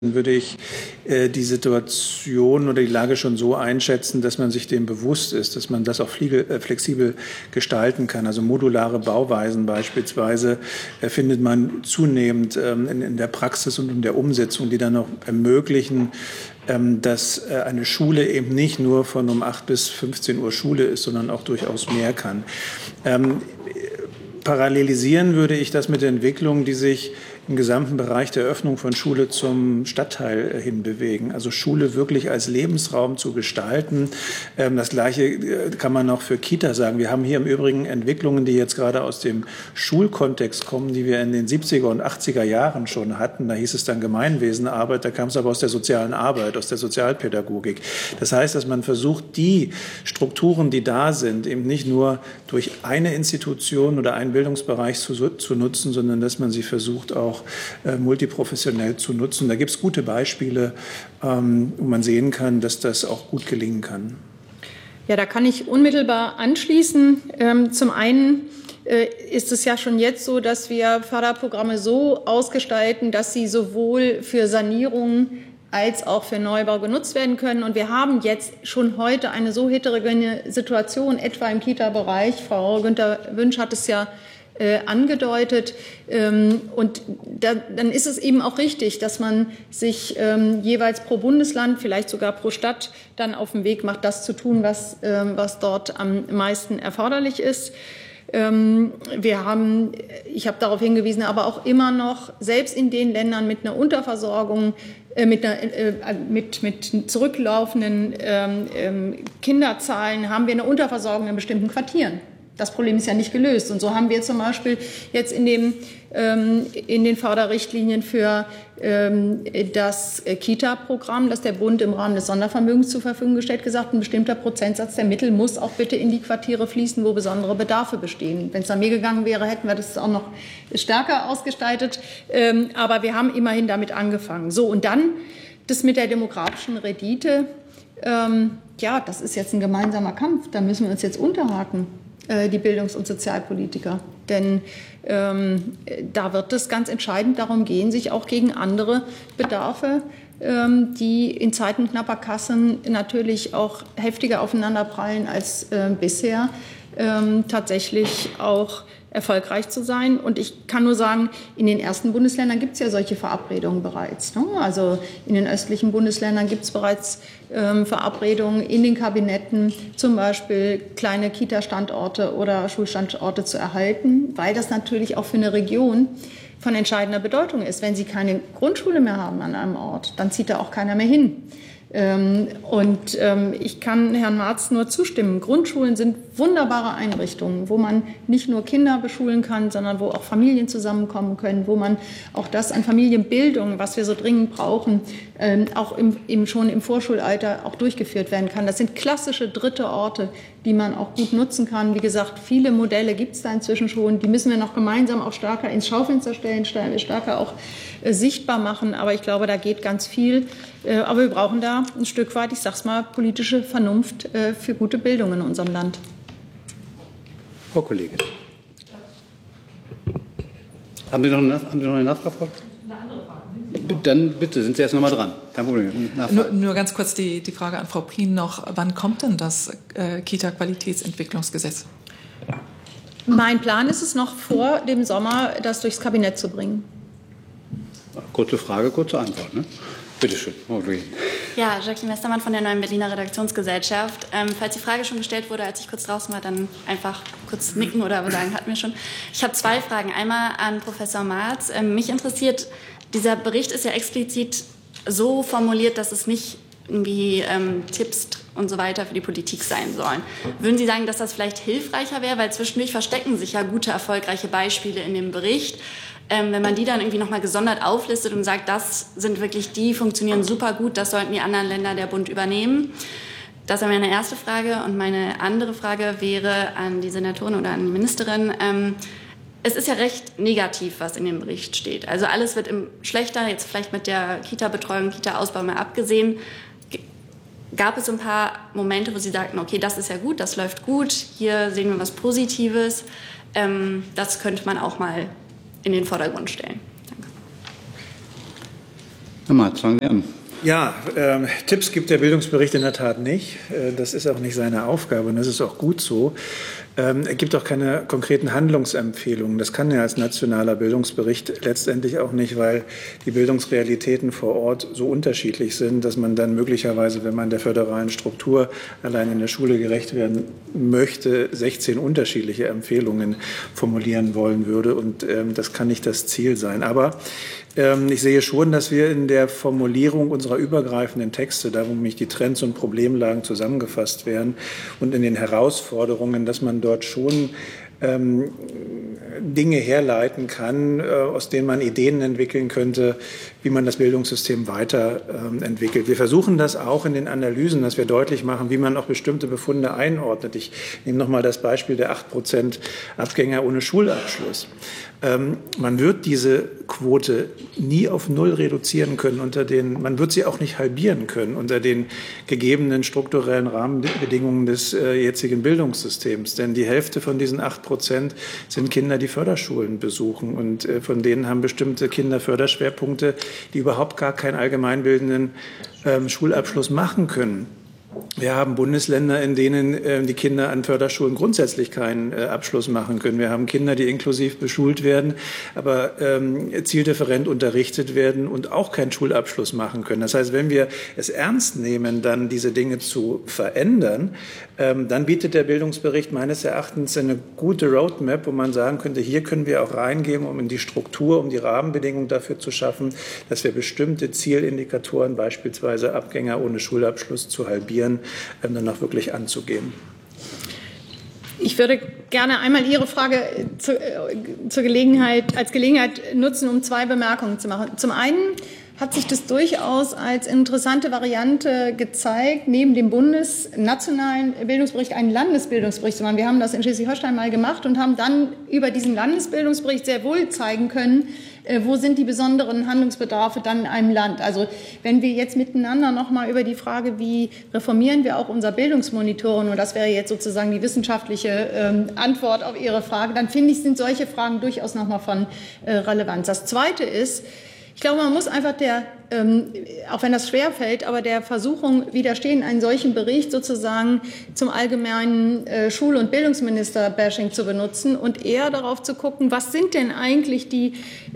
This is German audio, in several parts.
würde ich die Situation oder die Lage schon so einschätzen, dass man sich dem bewusst ist, dass man das auch flexibel gestalten kann. Also modulare Bauweisen beispielsweise findet man zunehmend in der Praxis und in der Umsetzung, die dann auch ermöglichen, dass eine Schule eben nicht nur von um 8 bis 15 Uhr Schule ist, sondern auch durchaus mehr kann. Parallelisieren würde ich das mit der Entwicklung, die sich im gesamten Bereich der Öffnung von Schule zum Stadtteil hin bewegen. Also Schule wirklich als Lebensraum zu gestalten. Das Gleiche kann man auch für Kita sagen. Wir haben hier im Übrigen Entwicklungen, die jetzt gerade aus dem Schulkontext kommen, die wir in den 70er und 80er Jahren schon hatten. Da hieß es dann Gemeinwesenarbeit, da kam es aber aus der sozialen Arbeit, aus der Sozialpädagogik. Das heißt, dass man versucht, die Strukturen, die da sind, eben nicht nur durch eine Institution oder einen Bildungsbereich zu nutzen, sondern dass man sie versucht, auch multiprofessionell zu nutzen. Da gibt es gute Beispiele, wo man sehen kann, dass das auch gut gelingen kann. Ja, da kann ich unmittelbar anschließen. Zum einen ist es ja schon jetzt so, dass wir Förderprogramme so ausgestalten, dass sie sowohl für Sanierung als auch für Neubau genutzt werden können. Und wir haben jetzt schon heute eine so heterogene Situation, etwa im Kita-Bereich. Frau Günther-Wünsch hat es ja angedeutet. Und dann ist es eben auch richtig, dass man sich jeweils pro Bundesland, vielleicht sogar pro Stadt, dann auf den Weg macht, das zu tun, was dort am meisten erforderlich ist. Ich habe darauf hingewiesen, aber auch immer noch, selbst in den Ländern mit einer Unterversorgung, mit zurücklaufenden Kinderzahlen, haben wir eine Unterversorgung in bestimmten Quartieren. Das Problem ist ja nicht gelöst. Und so haben wir zum Beispiel jetzt in den Förderrichtlinien für das Kita-Programm, das der Bund im Rahmen des Sondervermögens zur Verfügung gestellt, gesagt, ein bestimmter Prozentsatz der Mittel muss auch bitte in die Quartiere fließen, wo besondere Bedarfe bestehen. Wenn es an mir gegangen wäre, hätten wir das auch noch stärker ausgestaltet. Aber wir haben immerhin damit angefangen. So, und dann das mit der demografischen Rendite. Ja, das ist jetzt ein gemeinsamer Kampf. Da müssen wir uns jetzt unterhaken, die Bildungs- und Sozialpolitiker. Denn da wird es ganz entscheidend darum gehen, sich auch gegen andere Bedarfe, die in Zeiten knapper Kassen natürlich auch heftiger aufeinanderprallen als bisher, tatsächlich auch erfolgreich zu sein. Und ich kann nur sagen, in den ersten Bundesländern gibt es ja solche Verabredungen bereits. Ne? Also in den östlichen Bundesländern gibt es bereits Verabredungen in den Kabinetten, zum Beispiel kleine Kita-Standorte oder Schulstandorte zu erhalten, weil das natürlich auch für eine Region von entscheidender Bedeutung ist. Wenn Sie keine Grundschule mehr haben an einem Ort, dann zieht da auch keiner mehr hin. Ich kann Herrn Marz nur zustimmen. Grundschulen sind wunderbare Einrichtungen, wo man nicht nur Kinder beschulen kann, sondern wo auch Familien zusammenkommen können, wo man auch das an Familienbildung, was wir so dringend brauchen, auch schon im Vorschulalter auch durchgeführt werden kann. Das sind klassische dritte Orte, die man auch gut nutzen kann. Wie gesagt, viele Modelle gibt es da inzwischen schon. Die müssen wir noch gemeinsam auch stärker ins Schaufenster stellen, stärker auch sichtbar machen. Aber ich glaube, da geht ganz viel. Aber wir brauchen da ein Stück weit, ich sag's mal, politische Vernunft für gute Bildung in unserem Land. Frau Kollegin. Haben Sie noch eine Nachfrage? Eine andere Frage. Dann bitte, sind Sie erst noch mal dran. Kein Problem. Nur ganz kurz die Frage an Frau Prien noch. Wann kommt denn das Kita-Qualitätsentwicklungsgesetz? Mein Plan ist es noch vor dem Sommer, das durchs Kabinett zu bringen. Kurze Frage, kurze Antwort. Ne? Bitte schön. Ja, Jacqueline Westermann von der Neuen Berliner Redaktionsgesellschaft. Falls die Frage schon gestellt wurde, als ich kurz draußen war, dann einfach kurz nicken oder sagen, hatten wir schon. Ich habe zwei Fragen. Einmal an Professor Marz. Mich interessiert, dieser Bericht ist ja explizit so formuliert, dass es nicht irgendwie Tipps und so weiter für die Politik sein sollen. Würden Sie sagen, dass das vielleicht hilfreicher wäre? Weil zwischendurch verstecken sich ja gute, erfolgreiche Beispiele in dem Bericht. Wenn man die dann irgendwie nochmal gesondert auflistet und sagt, das sind wirklich die, funktionieren super gut, das sollten die anderen Länder der Bund übernehmen. Das wäre meine erste Frage. Und meine andere Frage wäre an die Senatorin oder an die Ministerin. Es ist ja recht negativ, was in dem Bericht steht. Also alles wird schlechter, jetzt vielleicht mit der Kita-Betreuung, Kita-Ausbau mal abgesehen. Gab es ein paar Momente, wo Sie sagten, okay, das ist ja gut, das läuft gut, hier sehen wir was Positives. Das könnte man auch mal in den Vordergrund stellen. Danke. Herr Marz, fangen Sie an. Ja, Tipps gibt der Bildungsbericht in der Tat nicht. Das ist auch nicht seine Aufgabe und das ist auch gut so. Er gibt auch keine konkreten Handlungsempfehlungen. Das kann er als nationaler Bildungsbericht letztendlich auch nicht, weil die Bildungsrealitäten vor Ort so unterschiedlich sind, dass man dann möglicherweise, wenn man der föderalen Struktur allein in der Schule gerecht werden möchte, 16 unterschiedliche Empfehlungen formulieren wollen würde. Und das kann nicht das Ziel sein. Aber ich sehe schon, dass wir in der Formulierung unserer übergreifenden Texte, da wo nämlich die Trends und Problemlagen zusammengefasst werden und in den Herausforderungen, dass man dort schon Dinge herleiten kann, aus denen man Ideen entwickeln könnte, wie man das Bildungssystem weiterentwickelt. Wir versuchen das auch in den Analysen, dass wir deutlich machen, wie man auch bestimmte Befunde einordnet. Ich nehme noch mal das Beispiel der 8% Abgänger ohne Schulabschluss. Man wird diese Quote nie auf Null reduzieren können man wird sie auch nicht halbieren können unter den gegebenen strukturellen Rahmenbedingungen des jetzigen Bildungssystems. Denn die Hälfte von diesen 8% sind Kinder, die Förderschulen besuchen. Und von denen haben bestimmte Kinder Förderschwerpunkte, die überhaupt gar keinen allgemeinbildenden Schulabschluss machen können. Wir haben Bundesländer, in denen die Kinder an Förderschulen grundsätzlich keinen Abschluss machen können. Wir haben Kinder, die inklusiv beschult werden, aber zieldifferent unterrichtet werden und auch keinen Schulabschluss machen können. Das heißt, wenn wir es ernst nehmen, dann diese Dinge zu verändern, dann bietet der Bildungsbericht meines Erachtens eine gute Roadmap, wo man sagen könnte, hier können wir auch reingehen, um in die Struktur, um die Rahmenbedingungen dafür zu schaffen, dass wir bestimmte Zielindikatoren, beispielsweise Abgänger ohne Schulabschluss, zu halbieren, dann auch wirklich anzugehen. Ich würde gerne einmal Ihre Frage als Gelegenheit nutzen, um 2 Bemerkungen zu machen. Zum einen hat sich das durchaus als interessante Variante gezeigt, neben dem nationalen Bildungsbericht einen Landesbildungsbericht zu machen. Wir haben das in Schleswig-Holstein mal gemacht und haben dann über diesen Landesbildungsbericht sehr wohl zeigen können, wo sind die besonderen Handlungsbedarfe dann in einem Land. Also wenn wir jetzt miteinander noch mal über die Frage, wie reformieren wir auch unser Bildungsmonitoring, und das wäre jetzt sozusagen die wissenschaftliche Antwort auf Ihre Frage, dann finde ich, sind solche Fragen durchaus noch mal von Relevanz. Das Zweite ist, ich glaube, man muss einfach auch wenn das schwerfällt, aber der Versuchung widerstehen, einen solchen Bericht sozusagen zum allgemeinen Schul- und Bildungsminister-Bashing zu benutzen und eher darauf zu gucken, was sind denn eigentlich die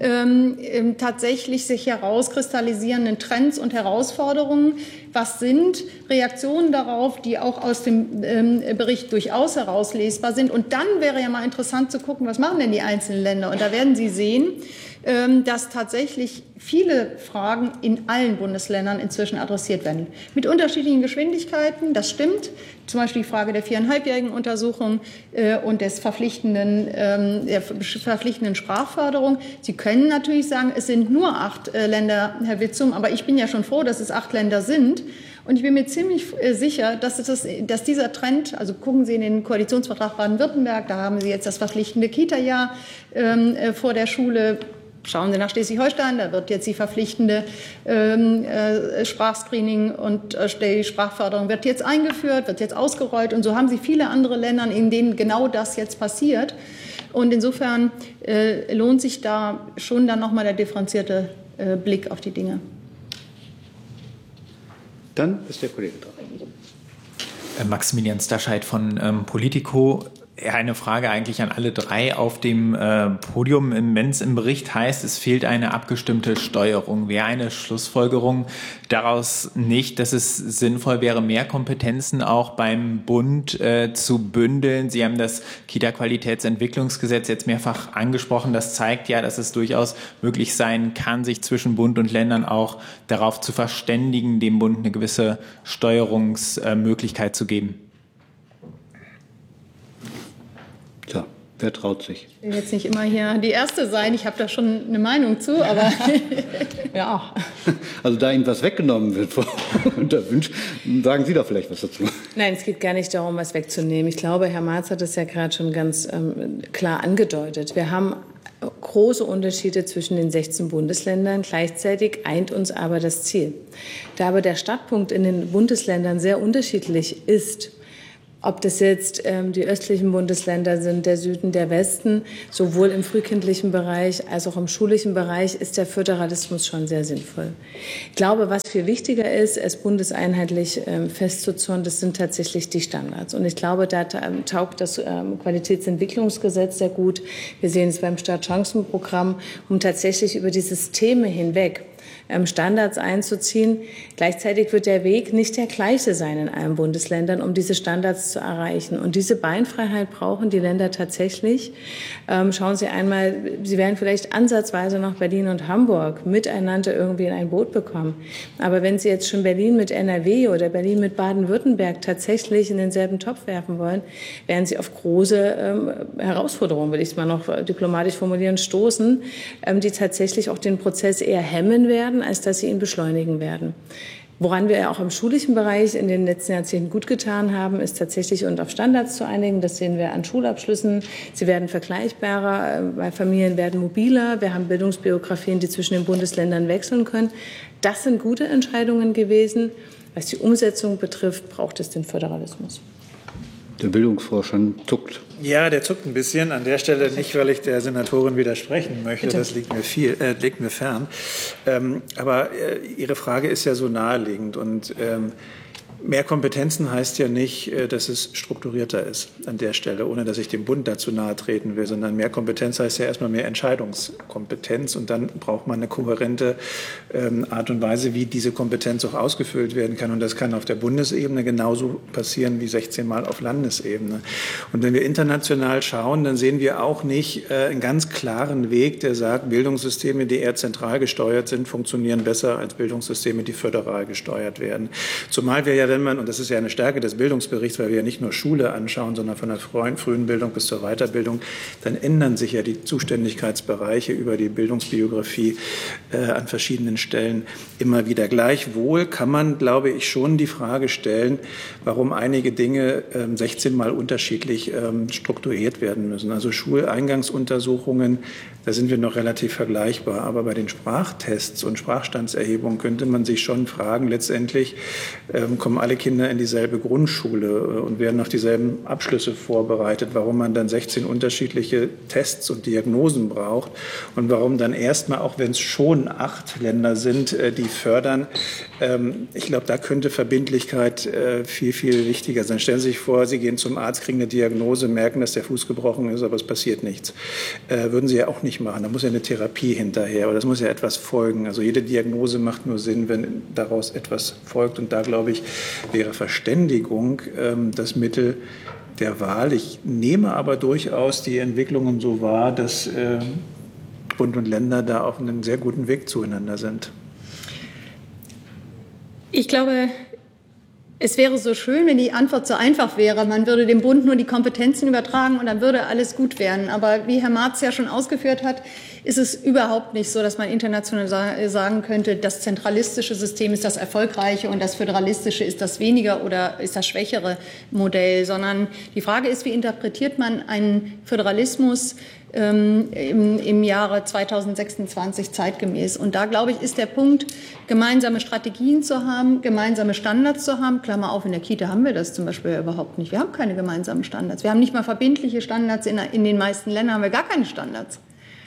tatsächlich sich herauskristallisierenden Trends und Herausforderungen, was sind Reaktionen darauf, die auch aus dem Bericht durchaus herauslesbar sind. Und dann wäre ja mal interessant zu gucken, was machen denn die einzelnen Länder. Und da werden Sie sehen, dass tatsächlich viele Fragen in allen Bundesländern inzwischen adressiert werden. Mit unterschiedlichen Geschwindigkeiten, das stimmt. Zum Beispiel die Frage der 4,5-jährigen Untersuchung und der verpflichtenden Sprachförderung. Sie können natürlich sagen, es sind nur 8 Länder, Herr Witzum, aber ich bin ja schon froh, dass es 8 Länder sind. Und ich bin mir ziemlich sicher, dass dieser Trend, also gucken Sie in den Koalitionsvertrag Baden-Württemberg, da haben Sie jetzt das verpflichtende Kita-Jahr vor der Schule. Schauen Sie nach Schleswig-Holstein, da wird jetzt die verpflichtende Sprachscreening und die Sprachförderung wird jetzt eingeführt, wird jetzt ausgerollt. Und so haben Sie viele andere Länder, in denen genau das jetzt passiert. Und insofern lohnt sich da schon dann nochmal der differenzierte Blick auf die Dinge. Dann ist der Kollege dran. Maximilian Stascheid von Politico. Eine Frage eigentlich an alle 3 auf dem Podium. Wenn es im Bericht heißt, es fehlt eine abgestimmte Steuerung, wäre eine Schlussfolgerung daraus nicht, dass es sinnvoll wäre, mehr Kompetenzen auch beim Bund zu bündeln? Sie haben das Kita-Qualitätsentwicklungsgesetz jetzt mehrfach angesprochen. Das zeigt ja, dass es durchaus möglich sein kann, sich zwischen Bund und Ländern auch darauf zu verständigen, dem Bund eine gewisse Steuerungsmöglichkeit zu geben. Tja, wer traut sich? Ich will jetzt nicht immer hier die Erste sein, ich habe da schon eine Meinung zu, aber ja. Also da Ihnen was weggenommen wird und erwünscht, sagen Sie doch vielleicht was dazu. Nein, es geht gar nicht darum, was wegzunehmen. Ich glaube, Herr Marz hat es ja gerade schon ganz klar angedeutet. Wir haben große Unterschiede zwischen den 16 Bundesländern. Gleichzeitig eint uns aber das Ziel. Da aber der Startpunkt in den Bundesländern sehr unterschiedlich ist, Ob das jetzt die östlichen Bundesländer sind, der Süden, der Westen, sowohl im frühkindlichen Bereich als auch im schulischen Bereich ist der Föderalismus schon sehr sinnvoll. Ich glaube, was viel wichtiger ist, es bundeseinheitlich festzuzurren, das sind tatsächlich die Standards. Und ich glaube, da taugt das Qualitätsentwicklungsgesetz sehr gut. Wir sehen es beim Startchancenprogramm, um tatsächlich über die Systeme hinweg Standards einzuziehen. Gleichzeitig wird der Weg nicht der gleiche sein in allen Bundesländern, um diese Standards zu erreichen. Und diese Beinfreiheit brauchen die Länder tatsächlich. Schauen Sie einmal, Sie werden vielleicht ansatzweise noch Berlin und Hamburg miteinander irgendwie in ein Boot bekommen. Aber wenn Sie jetzt schon Berlin mit NRW oder Berlin mit Baden-Württemberg tatsächlich in denselben Topf werfen wollen, werden Sie auf große Herausforderungen, will ich es mal noch diplomatisch formulieren, stoßen, die tatsächlich auch den Prozess eher hemmen werden, als dass sie ihn beschleunigen werden. Woran wir auch im schulischen Bereich in den letzten Jahrzehnten gut getan haben, ist tatsächlich uns auf Standards zu einigen. Das sehen wir an Schulabschlüssen. Sie werden vergleichbarer, weil Familien werden mobiler. Wir haben Bildungsbiografien, die zwischen den Bundesländern wechseln können. Das sind gute Entscheidungen gewesen. Was die Umsetzung betrifft, braucht es den Föderalismus. Der Bildungsforscher zuckt. Ja, der zuckt ein bisschen. An der Stelle nicht, weil ich der Senatorin widersprechen möchte. Bitte. Das liegt mir fern. Aber Ihre Frage ist ja so naheliegend. Und mehr Kompetenzen heißt ja nicht, dass es strukturierter ist an der Stelle, ohne dass ich dem Bund dazu nahe treten will, sondern mehr Kompetenz heißt ja erstmal mehr Entscheidungskompetenz und dann braucht man eine kohärente Art und Weise, wie diese Kompetenz auch ausgefüllt werden kann und das kann auf der Bundesebene genauso passieren wie 16 Mal auf Landesebene. Und wenn wir international schauen, dann sehen wir auch nicht einen ganz klaren Weg, der sagt, Bildungssysteme, die eher zentral gesteuert sind, funktionieren besser als Bildungssysteme, die föderal gesteuert werden. Zumal wir ja, wenn man, und das ist ja eine Stärke des Bildungsberichts, weil wir ja nicht nur Schule anschauen, sondern von der frühen Bildung bis zur Weiterbildung, dann ändern sich ja die Zuständigkeitsbereiche über die Bildungsbiografie an verschiedenen Stellen immer wieder. Gleichwohl kann man, glaube ich, schon die Frage stellen, warum einige Dinge 16 Mal unterschiedlich strukturiert werden müssen. Also Schuleingangsuntersuchungen, da sind wir noch relativ vergleichbar. Aber bei den Sprachtests und Sprachstandserhebungen könnte man sich schon fragen, letztendlich kommen alle Kinder in dieselbe Grundschule und werden auf dieselben Abschlüsse vorbereitet, warum man dann 16 unterschiedliche Tests und Diagnosen braucht und warum dann erstmal, auch wenn es schon 8 Länder sind, die fördern. Ich glaube, da könnte Verbindlichkeit viel, viel wichtiger sein. Stellen Sie sich vor, Sie gehen zum Arzt, kriegen eine Diagnose, merken, dass der Fuß gebrochen ist, aber es passiert nichts. Würden Sie ja auch nicht machen. Da muss ja eine Therapie hinterher oder das muss ja etwas folgen. Also jede Diagnose macht nur Sinn, wenn daraus etwas folgt. Und da, glaube ich, wäre Verständigung das Mittel der Wahl. Ich nehme aber durchaus die Entwicklungen so wahr, dass Bund und Länder da auf einem sehr guten Weg zueinander sind. Ich glaube, es wäre so schön, wenn die Antwort so einfach wäre. Man würde dem Bund nur die Kompetenzen übertragen und dann würde alles gut werden. Aber wie Herr Marz ja schon ausgeführt hat, ist es überhaupt nicht so, dass man international sagen könnte, das zentralistische System ist das erfolgreiche und das föderalistische ist das weniger oder ist das schwächere Modell, sondern die Frage ist, wie interpretiert man einen Föderalismus im Jahre 2026 zeitgemäß. Und da, glaube ich, ist der Punkt, gemeinsame Strategien zu haben, gemeinsame Standards zu haben. Klammer auf, in der Kita haben wir das zum Beispiel überhaupt nicht. Wir haben keine gemeinsamen Standards. Wir haben nicht mal verbindliche Standards. In den meisten Ländern haben wir gar keine Standards.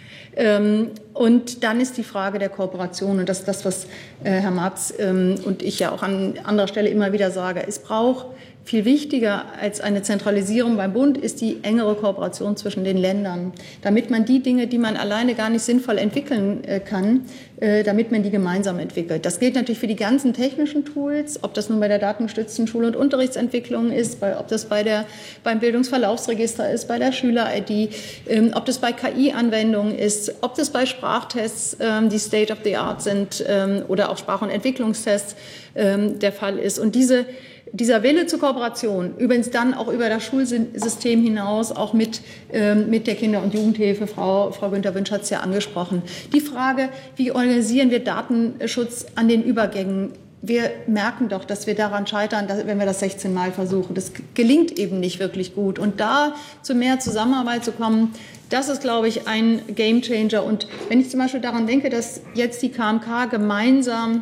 Und dann ist die Frage der Kooperation. Und das ist das, was Herr Marz und ich ja auch an anderer Stelle immer wieder sage. Es braucht viel wichtiger als eine Zentralisierung beim Bund ist die engere Kooperation zwischen den Ländern, damit man die Dinge, die man alleine gar nicht sinnvoll entwickeln kann, damit man die gemeinsam entwickelt. Das gilt natürlich für die ganzen technischen Tools, ob das nun bei der datengestützten Schul- und Unterrichtsentwicklung ist, ob das beim Bildungsverlaufsregister ist, bei der Schüler-ID, ob das bei KI-Anwendungen ist, ob das bei Sprachtests, die State of the Art sind, oder auch Sprach- und Entwicklungstests der Fall ist. Und dieser Wille zur Kooperation, übrigens dann auch über das Schulsystem hinaus, auch mit der Kinder- und Jugendhilfe, Frau Günther-Wünsch hat es ja angesprochen. Die Frage, wie organisieren wir Datenschutz an den Übergängen? Wir merken doch, dass wir daran scheitern, wenn wir das 16 Mal versuchen. Das gelingt eben nicht wirklich gut. Und da zu mehr Zusammenarbeit zu kommen, das ist, glaube ich, ein Gamechanger. Und wenn ich zum Beispiel daran denke, dass jetzt die KMK gemeinsam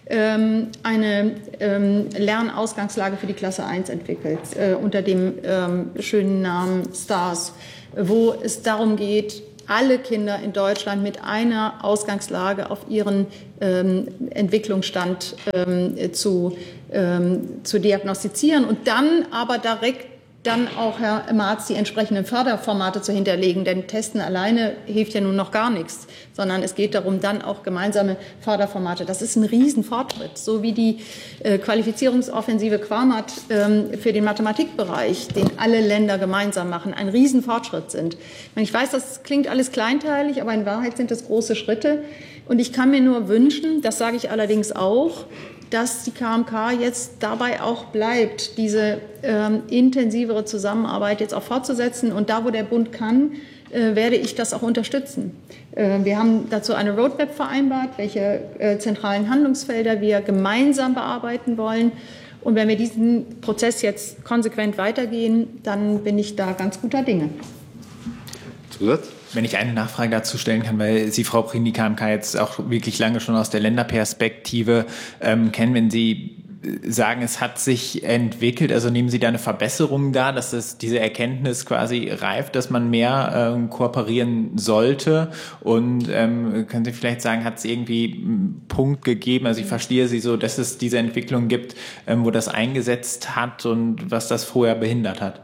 eine Lernausgangslage für die Klasse 1 entwickelt, unter dem schönen Namen STARS, wo es darum geht, alle Kinder in Deutschland mit einer Ausgangslage auf ihren Entwicklungsstand zu diagnostizieren und dann aber direkt dann auch, Herr Marz, die entsprechenden Förderformate zu hinterlegen. Denn Testen alleine hilft ja nun noch gar nichts, sondern es geht darum, dann auch gemeinsame Förderformate. Das ist ein Riesenfortschritt, so wie die Qualifizierungsoffensive Quamat für den Mathematikbereich, den alle Länder gemeinsam machen, ein Riesenfortschritt sind. Ich weiß, das klingt alles kleinteilig, aber in Wahrheit sind es große Schritte. Und ich kann mir nur wünschen, das sage ich allerdings auch, dass die KMK jetzt dabei auch bleibt, diese intensivere Zusammenarbeit jetzt auch fortzusetzen. Und da, wo der Bund kann, werde ich das auch unterstützen. Wir haben dazu eine Roadmap vereinbart, welche zentralen Handlungsfelder wir gemeinsam bearbeiten wollen. Und wenn wir diesen Prozess jetzt konsequent weitergehen, dann bin ich da ganz guter Dinge. Zusatz? Wenn ich eine Nachfrage dazu stellen kann, weil Sie, Frau Prien, die KMK jetzt auch wirklich lange schon aus der Länderperspektive kennen, wenn Sie sagen, es hat sich entwickelt, also nehmen Sie da eine Verbesserung da, dass diese Erkenntnis quasi reift, dass man mehr kooperieren sollte? Und können Sie vielleicht sagen, hat es irgendwie einen Punkt gegeben, also ich verstehe Sie so, dass es diese Entwicklung gibt, wo das eingesetzt hat und was das vorher behindert hat?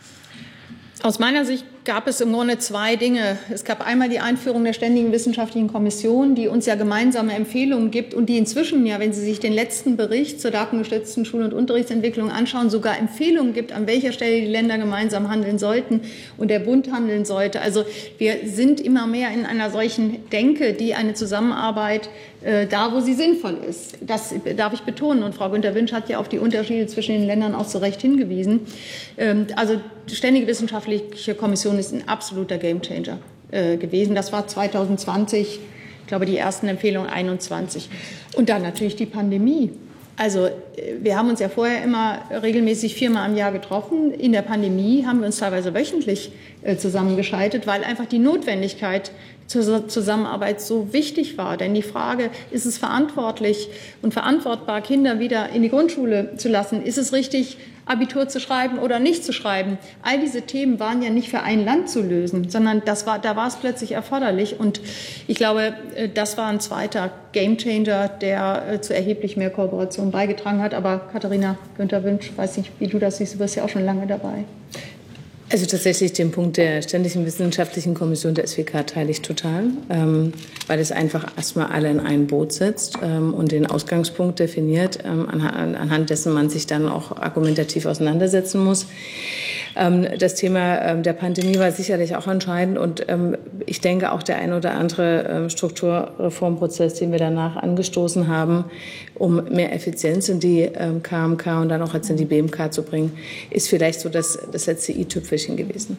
Aus meiner Sicht gab es im Grunde zwei Dinge. Es gab einmal die Einführung der Ständigen Wissenschaftlichen Kommission, die uns ja gemeinsame Empfehlungen gibt und die inzwischen ja, wenn Sie sich den letzten Bericht zur datengestützten Schul- und Unterrichtsentwicklung anschauen, sogar Empfehlungen gibt, an welcher Stelle die Länder gemeinsam handeln sollten und der Bund handeln sollte. Also wir sind immer mehr in einer solchen Denke, die eine Zusammenarbeit da, wo sie sinnvoll ist. Das darf ich betonen. Und Frau Günther-Wünsch hat ja auf die Unterschiede zwischen den Ländern auch zu Recht hingewiesen. Also die Ständige Wissenschaftliche Kommission ist ein absoluter Gamechanger gewesen. Das war 2020, ich glaube, die ersten Empfehlungen 2021. Und dann natürlich die Pandemie. Also wir haben uns ja vorher immer regelmäßig 4-mal im Jahr getroffen. In der Pandemie haben wir uns teilweise wöchentlich zusammengeschaltet, weil einfach die Notwendigkeit zur Zusammenarbeit so wichtig war. Denn die Frage, ist es verantwortlich und verantwortbar, Kinder wieder in die Grundschule zu lassen? Ist es richtig, Abitur zu schreiben oder nicht zu schreiben? All diese Themen waren ja nicht für ein Land zu lösen, sondern da war es plötzlich erforderlich. Und ich glaube, das war ein zweiter Gamechanger, der zu erheblich mehr Kooperation beigetragen hat. Aber Katharina Günther-Wünsch, weiß nicht, wie du das siehst, du bist ja auch schon lange dabei. Also tatsächlich den Punkt der Ständigen Wissenschaftlichen Kommission der SWK teile ich total, weil es einfach erstmal alle in ein Boot setzt und den Ausgangspunkt definiert, anhand dessen man sich dann auch argumentativ auseinandersetzen muss. Das Thema der Pandemie war sicherlich auch entscheidend und ich denke auch der ein oder andere Strukturreformprozess, den wir danach angestoßen haben, um mehr Effizienz in die KMK und dann auch jetzt in die BMK zu bringen, ist vielleicht so das letzte i-Tüpfelchen gewesen.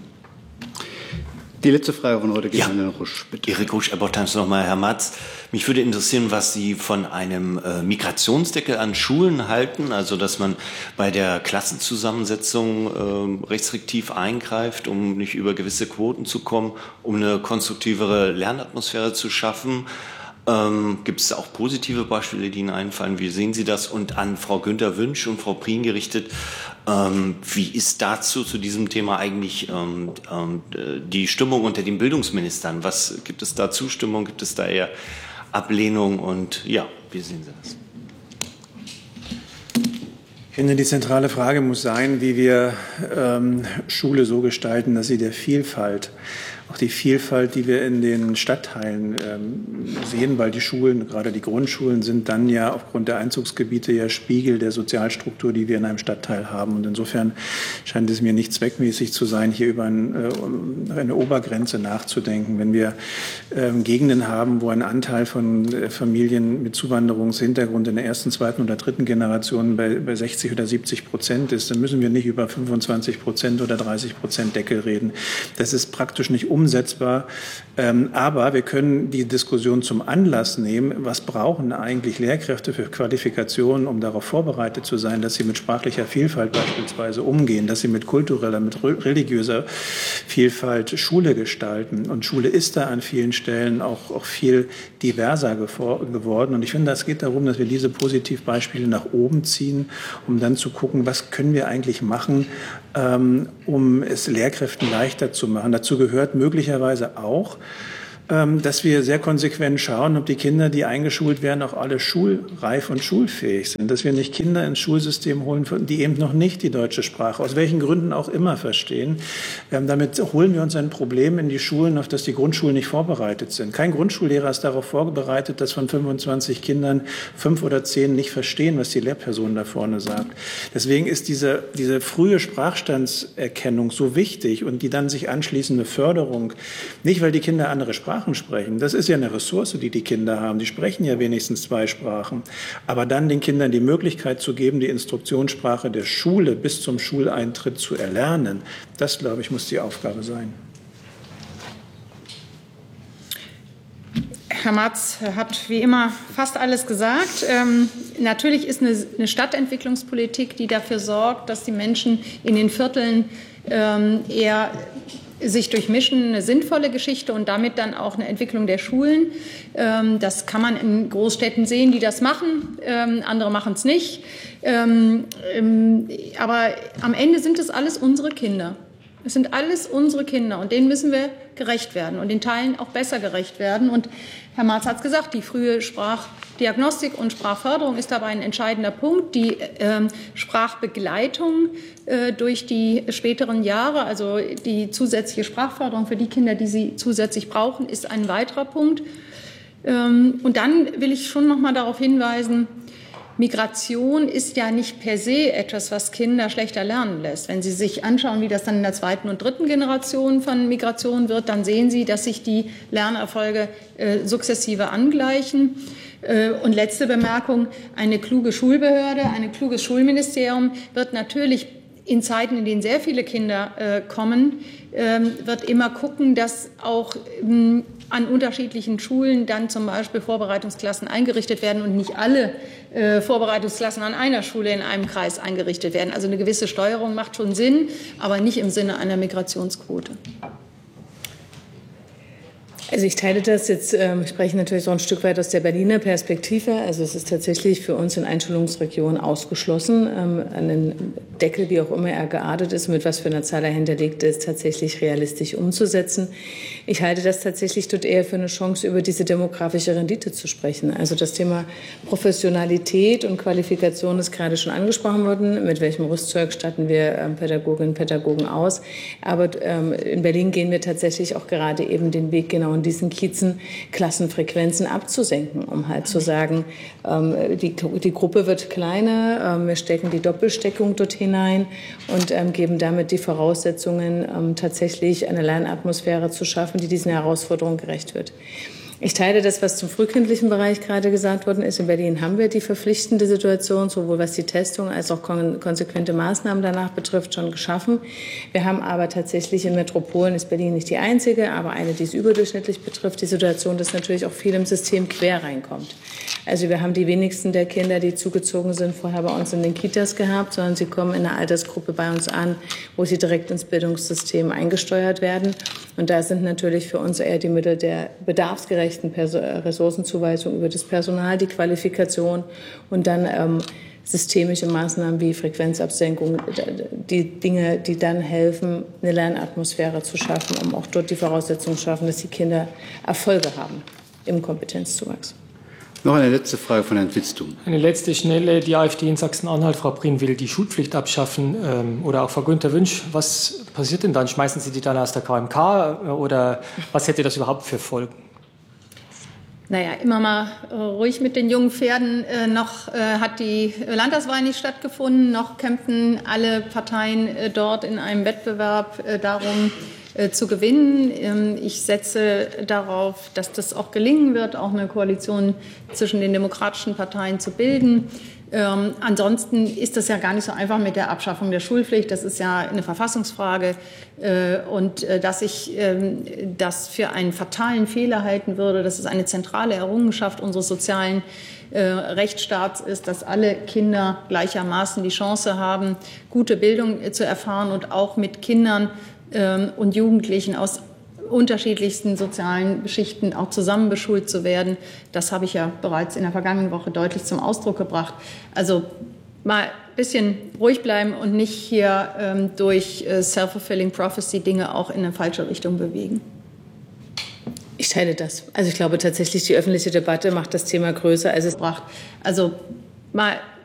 Die letzte Frage von heute geht an Herrn Rusch. Bitte. Erik Rusch, Epoch Times nochmal, Herr Matz. Mich würde interessieren, was Sie von einem Migrationsdeckel an Schulen halten, also dass man bei der Klassenzusammensetzung restriktiv eingreift, um nicht über gewisse Quoten zu kommen, um eine konstruktivere Lernatmosphäre zu schaffen. Gibt es auch positive Beispiele, die Ihnen einfallen? Wie sehen Sie das? Und an Frau Günther-Wünsch und Frau Prien gerichtet, wie ist dazu zu diesem Thema eigentlich die Stimmung unter den Bildungsministern? Was gibt es da Zustimmung? Gibt es da eher Ablehnung? Und ja, wie sehen Sie das? Ich finde, die zentrale Frage muss sein, wie wir Schule so gestalten, dass sie der Vielfalt, auch die Vielfalt, die wir in den Stadtteilen sehen, weil die Schulen, gerade die Grundschulen, sind dann ja aufgrund der Einzugsgebiete ja Spiegel der Sozialstruktur, die wir in einem Stadtteil haben. Und insofern scheint es mir nicht zweckmäßig zu sein, hier über eine Obergrenze nachzudenken. Wenn wir Gegenden haben, wo ein Anteil von Familien mit Zuwanderungshintergrund in der ersten, zweiten oder dritten Generation bei 60 oder 70% ist, dann müssen wir nicht über 25% oder 30% Deckel reden. Das ist praktisch nicht umsetzbar. Aber wir können die Diskussion zum Anlass nehmen, was brauchen eigentlich Lehrkräfte für Qualifikationen, um darauf vorbereitet zu sein, dass sie mit sprachlicher Vielfalt beispielsweise umgehen, dass sie mit kultureller, mit religiöser Vielfalt Schule gestalten. Und Schule ist da an vielen Stellen auch viel diverser geworden. Und ich finde, es geht darum, dass wir diese Positivbeispiele nach oben ziehen, um dann zu gucken, was können wir eigentlich machen, um es Lehrkräften leichter zu machen. Dazu gehört möglicherweise auch, dass wir sehr konsequent schauen, ob die Kinder, die eingeschult werden, auch alle schulreif und schulfähig sind. Dass wir nicht Kinder ins Schulsystem holen, die eben noch nicht die deutsche Sprache, aus welchen Gründen auch immer, verstehen. Damit holen wir uns ein Problem in die Schulen, auf das die Grundschulen nicht vorbereitet sind. Kein Grundschullehrer ist darauf vorbereitet, dass von 25 Kindern 5 oder 10 nicht verstehen, was die Lehrperson da vorne sagt. Deswegen ist diese frühe Sprachstandserkennung so wichtig und die dann sich anschließende Förderung, nicht weil die Kinder andere Sprachen sprechen. Das ist ja eine Ressource, die Kinder haben. Die sprechen ja wenigstens 2 Sprachen. Aber dann den Kindern die Möglichkeit zu geben, die Instruktionssprache der Schule bis zum Schuleintritt zu erlernen, das, glaube ich, muss die Aufgabe sein. Herr Marz hat wie immer fast alles gesagt. Natürlich ist eine Stadtentwicklungspolitik, die dafür sorgt, dass die Menschen in den Vierteln eher sich durchmischen, eine sinnvolle Geschichte und damit dann auch eine Entwicklung der Schulen. Das kann man in Großstädten sehen, die das machen. Andere machen es nicht. Aber am Ende sind es alles unsere Kinder. Es sind alles unsere Kinder und denen müssen wir gerecht werden und den Teilen auch besser gerecht werden. Und Herr Marz hat es gesagt, die frühe Sprachdiagnostik und Sprachförderung ist dabei ein entscheidender Punkt. Die Sprachbegleitung durch die späteren Jahre, also die zusätzliche Sprachförderung für die Kinder, die sie zusätzlich brauchen, ist ein weiterer Punkt. Und dann will ich schon noch mal darauf hinweisen, Migration ist ja nicht per se etwas, was Kinder schlechter lernen lässt. Wenn Sie sich anschauen, wie das dann in der 2. und 3. Generation von Migration wird, dann sehen Sie, dass sich die Lernerfolge sukzessive angleichen. Und letzte Bemerkung, eine kluge Schulbehörde, ein kluges Schulministerium wird natürlich in Zeiten, in denen sehr viele Kinder kommen, wird immer gucken, dass auch an unterschiedlichen Schulen dann zum Beispiel Vorbereitungsklassen eingerichtet werden und nicht alle Vorbereitungsklassen an einer Schule in einem Kreis eingerichtet werden. Also eine gewisse Steuerung macht schon Sinn, aber nicht im Sinne einer Migrationsquote. Also ich teile das jetzt, ich spreche natürlich so ein Stück weit aus der Berliner Perspektive. Also es ist tatsächlich für uns in Einschulungsregionen ausgeschlossen, einen Deckel, wie auch immer er geartet ist, mit was für einer Zahl er hinterlegt ist, tatsächlich realistisch umzusetzen. Ich halte das tatsächlich dort eher für eine Chance, über diese demografische Rendite zu sprechen. Also das Thema Professionalität und Qualifikation ist gerade schon angesprochen worden. Mit welchem Rüstzeug statten wir Pädagoginnen und Pädagogen aus? Aber in Berlin gehen wir tatsächlich auch gerade eben den Weg genau in diesen Kiezen Klassenfrequenzen abzusenken, um halt zu sagen, die Gruppe wird kleiner, wir stecken die Doppelsteckung dort hinein und geben damit die Voraussetzungen, tatsächlich eine Lernatmosphäre zu schaffen, die diesen Herausforderungen gerecht wird. Ich teile das, was zum frühkindlichen Bereich gerade gesagt worden ist. In Berlin haben wir die verpflichtende Situation, sowohl was die Testung als auch konsequente Maßnahmen danach betrifft, schon geschaffen. Wir haben aber tatsächlich in Metropolen, ist Berlin nicht die einzige, aber eine, die es überdurchschnittlich betrifft, die Situation, dass natürlich auch viel im System quer reinkommt. Also wir haben die wenigsten der Kinder, die zugezogen sind, vorher bei uns in den Kitas gehabt, sondern sie kommen in einer Altersgruppe bei uns an, wo sie direkt ins Bildungssystem eingesteuert werden. Und da sind natürlich für uns eher die Mittel der bedarfsgerechten Ressourcenzuweisung über das Personal, die Qualifikation und dann systemische Maßnahmen wie Frequenzabsenkung, die Dinge, die dann helfen, eine Lernatmosphäre zu schaffen, um auch dort die Voraussetzungen zu schaffen, dass die Kinder Erfolge haben im Kompetenzzuwachs. Noch eine letzte Frage von Herrn Witztum. Eine letzte schnelle. Die AfD in Sachsen-Anhalt, Frau Prien, will die Schulpflicht abschaffen. Oder auch Frau Günther Wünsch. Was passiert denn dann? Schmeißen Sie die dann aus der KMK? Oder was hätte das überhaupt für Folgen? Naja, immer mal ruhig mit den jungen Pferden. Noch hat die Landtagswahl nicht stattgefunden. Noch kämpfen alle Parteien dort in einem Wettbewerb darum, zu gewinnen. Ich setze darauf, dass das auch gelingen wird, auch eine Koalition zwischen den demokratischen Parteien zu bilden. Ansonsten ist das ja gar nicht so einfach mit der Abschaffung der Schulpflicht. Das ist ja eine Verfassungsfrage. Und dass ich das für einen fatalen Fehler halten würde, dass es eine zentrale Errungenschaft unseres sozialen Rechtsstaats ist, dass alle Kinder gleichermaßen die Chance haben, gute Bildung zu erfahren und auch mit Kindern und Jugendlichen aus unterschiedlichsten sozialen Schichten auch zusammen beschult zu werden. Das habe ich ja bereits in der vergangenen Woche deutlich zum Ausdruck gebracht. Also mal ein bisschen ruhig bleiben und nicht hier durch self-fulfilling prophecy Dinge auch in eine falsche Richtung bewegen. Ich teile das. Also ich glaube tatsächlich, die öffentliche Debatte macht das Thema größer, als es braucht. Also mal